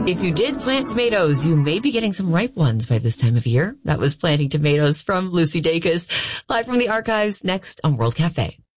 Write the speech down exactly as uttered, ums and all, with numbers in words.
If you did plant tomatoes, you may be getting some ripe ones by this time of year. That was Planting Tomatoes from Lucy Dacus, live from the archives, next on World Cafe.